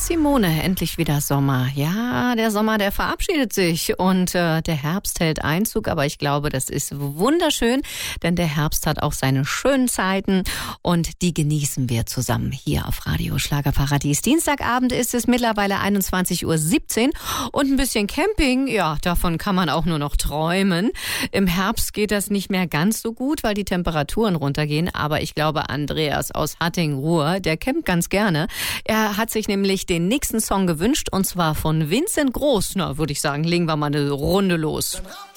Simone, endlich wieder Sommer. Ja, der Sommer, der verabschiedet sich und der Herbst hält Einzug, aber ich glaube, das ist wunderschön, denn der Herbst hat auch seine schönen Zeiten und die genießen wir zusammen hier auf Radio Schlagerparadies. Dienstagabend ist es mittlerweile 21:17 Uhr und ein bisschen Camping, ja, davon kann man auch nur noch träumen. Im Herbst geht das nicht mehr ganz so gut, weil die Temperaturen runtergehen, aber ich glaube, Andreas aus Hatting-Ruhr, der campt ganz gerne. Er hat sich nämlich den nächsten Song gewünscht und zwar von Vincent Groß. Na, würde ich sagen, legen wir mal eine Runde los.